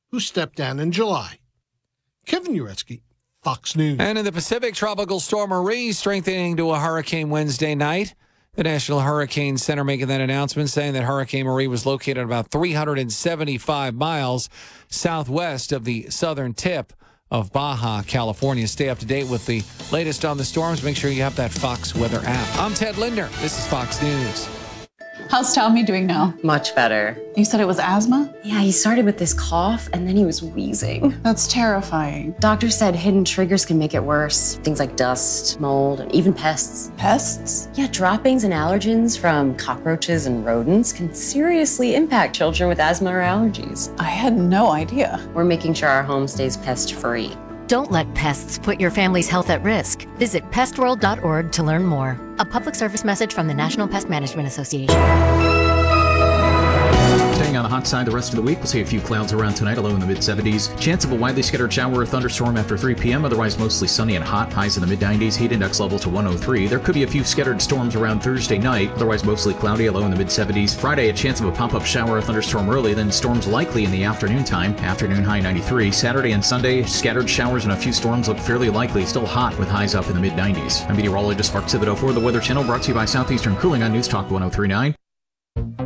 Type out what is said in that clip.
who stepped down in July. Kevin Uretsky, Fox News. And in the Pacific, Tropical Storm Marie strengthening to a hurricane Wednesday night. The National Hurricane Center making that announcement, saying that Hurricane Marie was located about 375 miles southwest of the southern tip of Baja, California. Stay up to date with the latest on the storms. Make sure you have that Fox Weather app. I'm Ted Lindner. This is Fox News. How's Tommy doing now? Much better. You said it was asthma? Yeah, he started with this cough and then he was wheezing. That's terrifying. Doctor said hidden triggers can make it worse. Things like dust, mold, and even pests. Pests? Yeah, droppings and allergens from cockroaches and rodents can seriously impact children with asthma or allergies. I had no idea. We're making sure our home stays pest-free. Don't let pests put your family's health at risk. Visit pestworld.org to learn more. A public service message from the National Pest Management Association. Staying on the hot side the rest of the week, we'll see a few clouds around tonight, a low in the mid-70s. Chance of a widely scattered shower or thunderstorm after 3 p.m., otherwise mostly sunny and hot, highs in the mid-90s, heat index level to 103. There could be a few scattered storms around Thursday night, otherwise mostly cloudy, a low in the mid-70s. Friday, a chance of a pop-up shower or thunderstorm early, then storms likely in the afternoon time, afternoon high 93. Saturday and Sunday, scattered showers and a few storms look fairly likely, still hot with highs up in the mid-90s. I'm meteorologist Mark Thibodeau for the Weather Channel, brought to you by Southeastern Cooling on News Talk 103.9.